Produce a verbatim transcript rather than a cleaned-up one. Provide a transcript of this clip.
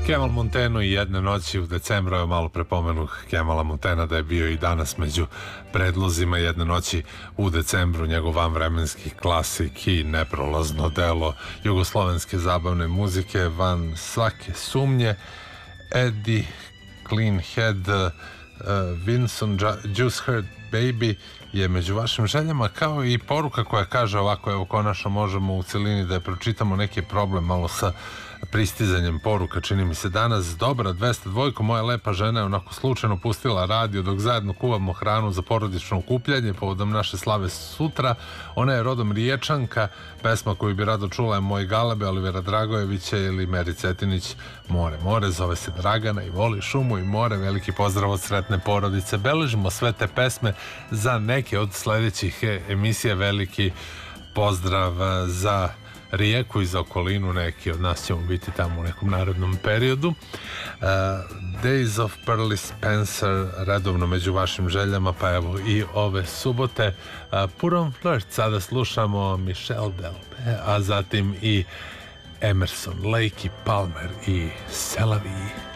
Kemal Monteno i jedne noći u decembru, je malo prepomenuh Kemala Montena da je bio i danas među predlozima jedne noći u decembru, njegov vanvremenski klasik i neprolazno delo jugoslovenske zabavne muzike van svake sumnje. Eddie Cleanhead, uh, Vinson Juicehead Baby je među vašim željama, kao i poruka koja kaže ovako, evo konačno možemo u celini da je pročitamo. Neki problem malo sa pristizanjem poruka, čini mi se danas. Dobra, dvesta dva, moja lepa žena je onako slučajno pustila radio dok zajedno kuvamo hranu za porodično okupljanje povodom naše slave sutra. Ona je rodom Riječanka, pesma koju bi rado čula je Moj galebe, Olivera Dragojevića ili Meri Cetinić, More, more, zove se Dragana i voli šumu i more. Veliki pozdrav od sretne porodice. Beležimo sve te pesme za neke od sledećih emisija. Veliki pozdrav za Rijeku i za okolinu, neki od nas ćemo biti tamo u nekom narednom periodu. uh, Days of Pearly Spencer redovno među vašim željama, pa evo i ove subote. uh, Puron Flirt, sada slušamo Michelle Delpe, a zatim i Emerson, Lake i Palmer i Selavi.